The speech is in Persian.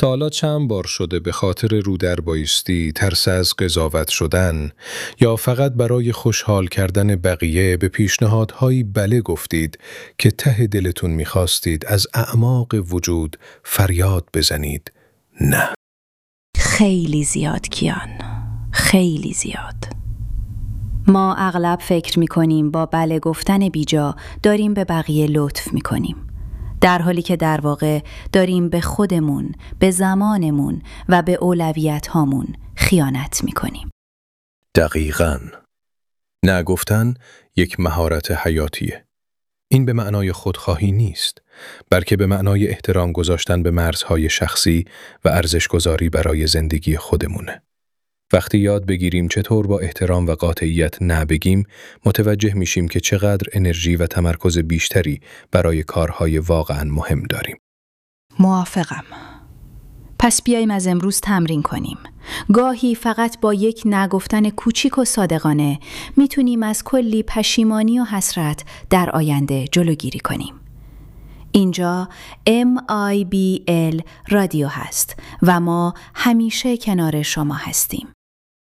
تا حالا چند بار شده به خاطر رو در بایستی، ترس از قضاوت شدن یا فقط برای خوشحال کردن بقیه به پیشنهادهایی بله گفتید که ته دلتون می‌خواستید از اعماق وجود فریاد بزنید نه؟ خیلی زیاد کیان، خیلی زیاد. ما اغلب فکر می‌کنیم با بله گفتن بیجا داریم به بقیه لطف می‌کنیم، در حالی که در واقع داریم به خودمون، به زمانمون و به اولویت هامون خیانت می‌کنیم. دقیقاً. نه گفتن یک مهارت حیاتیه. این به معنای خودخواهی نیست، بلکه به معنای احترام گذاشتن به مرزهای شخصی و ارزش‌گذاری برای زندگی خودمونه. وقتی یاد بگیریم چطور با احترام و قاطعیت نه بگیم، متوجه میشیم که چقدر انرژی و تمرکز بیشتری برای کارهای واقعاً مهم داریم. موافقم. پس بیاییم از امروز تمرین کنیم. گاهی فقط با یک نگفتن کوچیک و صادقانه میتونیم از کلی پشیمانی و حسرت در آینده جلوگیری کنیم. اینجا MIBL رادیو هست و ما همیشه کنار شما هستیم.